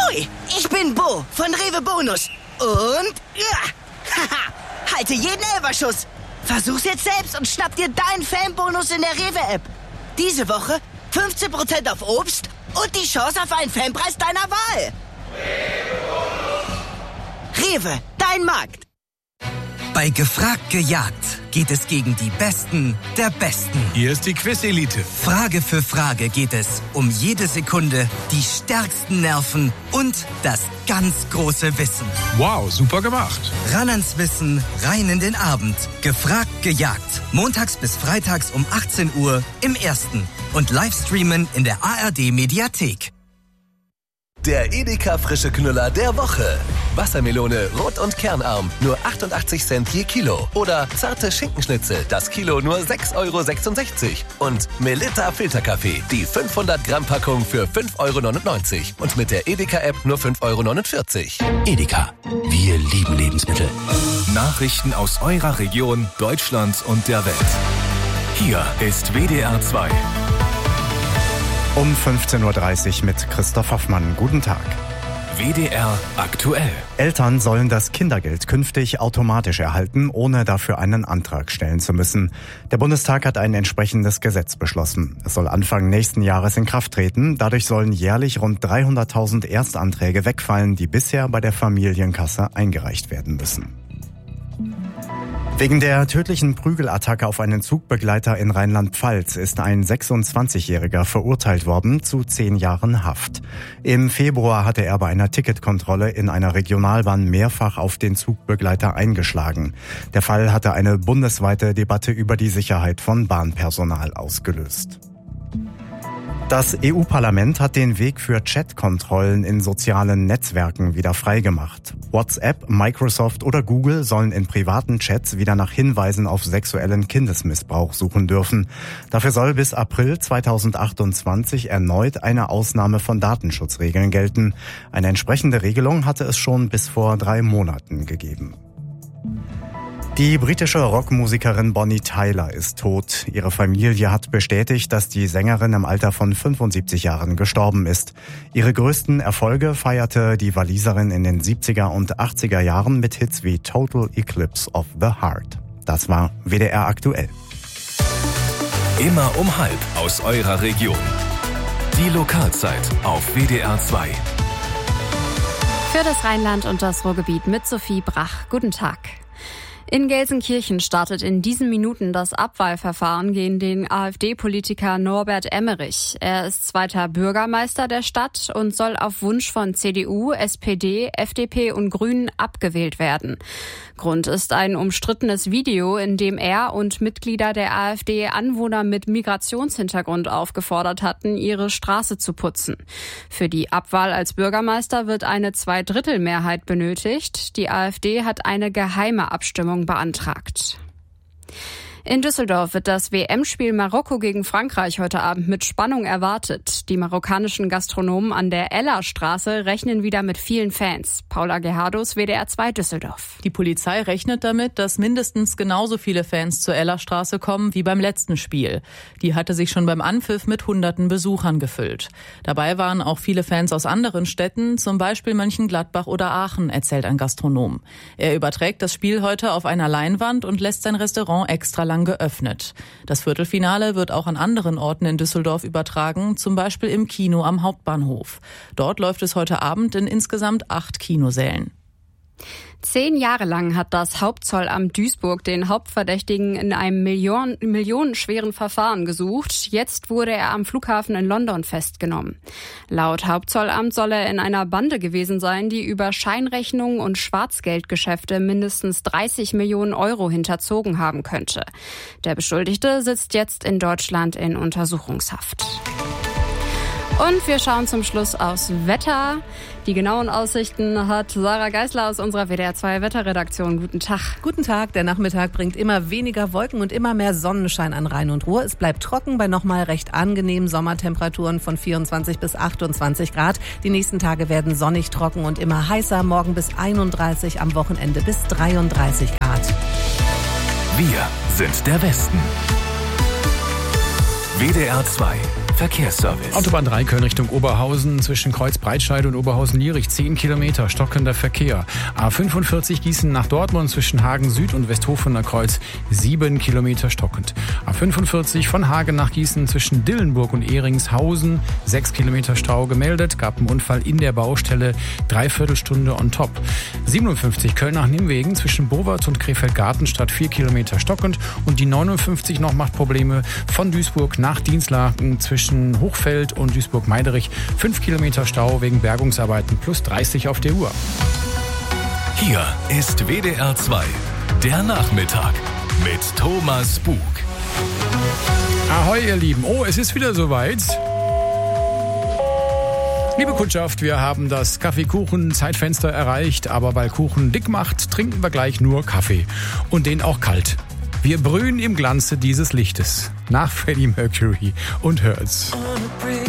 Hoi, ich bin Bo von Rewe Bonus. Und, halte jeden Elferschuss. Versuch's jetzt selbst und schnapp dir deinen Fanbonus in der Rewe-App. Diese Woche 15% auf Obst und die Chance auf einen Fanpreis deiner Wahl. Rewe, dein Markt. Bei Gefragt gejagt geht es gegen die Besten der Besten. Hier ist die Quiz-Elite. Frage für Frage geht es um jede Sekunde, die stärksten Nerven und das ganz große Wissen. Wow, super gemacht. Ran ans Wissen, rein in den Abend. Gefragt gejagt. Montags bis freitags um 18 Uhr im Ersten. Und Livestreamen in der ARD-Mediathek. Der Edeka frische Knüller der Woche. Wassermelone rot und kernarm, nur 88 Cent je Kilo. Oder zarte Schinkenschnitzel, das Kilo nur 6,66 €. Und Melitta Filterkaffee, die 500 Gramm Packung für 5,99 €. Und mit der Edeka-App nur 5,49 €. Edeka, wir lieben Lebensmittel. Nachrichten aus eurer Region, Deutschland und der Welt. Hier ist WDR 2. Um 15.30 Uhr mit Christoph Hoffmann. Guten Tag. WDR aktuell. Eltern sollen das Kindergeld künftig automatisch erhalten, ohne dafür einen Antrag stellen zu müssen. Der Bundestag hat ein entsprechendes Gesetz beschlossen. Es soll Anfang nächsten Jahres in Kraft treten. Dadurch sollen jährlich rund 300.000 Erstanträge wegfallen, die bisher bei der Familienkasse eingereicht werden müssen. Wegen der tödlichen Prügelattacke auf einen Zugbegleiter in Rheinland-Pfalz ist ein 26-Jähriger verurteilt worden zu 10 Jahren Haft. Im Februar hatte er bei einer Ticketkontrolle in einer Regionalbahn mehrfach auf den Zugbegleiter eingeschlagen. Der Fall hatte eine bundesweite Debatte über die Sicherheit von Bahnpersonal ausgelöst. Das EU-Parlament hat den Weg für Chatkontrollen in sozialen Netzwerken wieder freigemacht. WhatsApp, Microsoft oder Google sollen in privaten Chats wieder nach Hinweisen auf sexuellen Kindesmissbrauch suchen dürfen. Dafür soll bis April 2028 erneut eine Ausnahme von Datenschutzregeln gelten. Eine entsprechende Regelung hatte es schon bis vor 3 Monaten gegeben. Die britische Rockmusikerin Bonnie Tyler ist tot. Ihre Familie hat bestätigt, dass die Sängerin im Alter von 75 Jahren gestorben ist. Ihre größten Erfolge feierte die Waliserin in den 70er und 80er Jahren mit Hits wie Total Eclipse of the Heart. Das war WDR aktuell. Immer um 12:30 aus eurer Region. Die Lokalzeit auf WDR 2. Für das Rheinland und das Ruhrgebiet mit Sophie Brach. Guten Tag. In Gelsenkirchen startet in diesen Minuten das Abwahlverfahren gegen den AfD-Politiker Norbert Emmerich. Er ist zweiter Bürgermeister der Stadt und soll auf Wunsch von CDU, SPD, FDP und Grünen abgewählt werden. Grund ist ein umstrittenes Video, in dem er und Mitglieder der AfD Anwohner mit Migrationshintergrund aufgefordert hatten, ihre Straße zu putzen. Für die Abwahl als Bürgermeister wird eine 2/3 benötigt. Die AfD hat eine geheime Abstimmung beantragt. In Düsseldorf wird das WM-Spiel Marokko gegen Frankreich heute Abend mit Spannung erwartet. Die marokkanischen Gastronomen an der Ellerstraße rechnen wieder mit vielen Fans. Paula Gerhardus, WDR 2 Düsseldorf. Die Polizei rechnet damit, dass mindestens genauso viele Fans zur Ellerstraße kommen wie beim letzten Spiel. Die hatte sich schon beim Anpfiff mit hunderten Besuchern gefüllt. Dabei waren auch viele Fans aus anderen Städten, zum Beispiel Mönchengladbach oder Aachen, erzählt ein Gastronom. Er überträgt das Spiel heute auf einer Leinwand und lässt sein Restaurant extra lang geöffnet. Das Viertelfinale wird auch an anderen Orten in Düsseldorf übertragen, zum Beispiel im Kino am Hauptbahnhof. Dort läuft es heute Abend in insgesamt 8 Kinosälen. 10 Jahre lang hat das Hauptzollamt Duisburg den Hauptverdächtigen in einem millionenschweren Verfahren gesucht. Jetzt wurde er am Flughafen in London festgenommen. Laut Hauptzollamt soll er in einer Bande gewesen sein, die über Scheinrechnungen und Schwarzgeldgeschäfte mindestens 30 Millionen Euro hinterzogen haben könnte. Der Beschuldigte sitzt jetzt in Deutschland in Untersuchungshaft. Und wir schauen zum Schluss aufs Wetter. Die genauen Aussichten hat Sarah Geisler aus unserer WDR 2 Wetterredaktion. Guten Tag. Guten Tag. Der Nachmittag bringt immer weniger Wolken und immer mehr Sonnenschein an Rhein und Ruhr. Es bleibt trocken bei nochmal recht angenehmen Sommertemperaturen von 24 bis 28 Grad. Die nächsten Tage werden sonnig, trocken und immer heißer. Morgen bis 31, am Wochenende bis 33 Grad. Wir sind der Westen. WDR 2 Verkehrsservice. Autobahn 3 Köln Richtung Oberhausen zwischen Kreuz Breitscheid und Oberhausen-Lierich 10 Kilometer, stockender Verkehr. A45 Gießen nach Dortmund zwischen Hagen Süd und Westhofener Kreuz 7 Kilometer stockend. A45 von Hagen nach Gießen zwischen Dillenburg und Ehringshausen 6 Kilometer Stau gemeldet, gab einen Unfall in der Baustelle, 3/4 Stunde on top. 57 Köln nach Nimwegen zwischen Bowart und Krefeld-Gartenstadt 4 Kilometer stockend und die 59 noch macht Probleme von Duisburg nach Dienstlaken zwischen Hochfeld und Duisburg-Meiderich 5 Kilometer Stau wegen Bergungsarbeiten plus 30 auf der Uhr. Hier ist WDR 2, der Nachmittag mit Thomas Bug. Ahoi ihr Lieben, es ist wieder soweit. Liebe Kundschaft, wir haben das Kaffeekuchen-Zeitfenster erreicht, aber weil Kuchen dick macht, trinken wir gleich nur Kaffee. Und den auch kalt. Wir brühen im Glanze dieses Lichtes. Nach Freddie Mercury und Hurts. On a